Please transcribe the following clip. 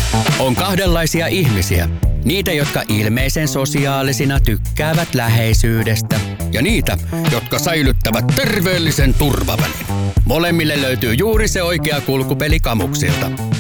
On kahdenlaisia ihmisiä. Niitä, jotka ilmeisen sosiaalisina tykkäävät läheisyydestä. Ja niitä, jotka säilyttävät terveellisen turvavälin. Molemmille löytyy juuri se oikea kulkupeli Kamuksilta.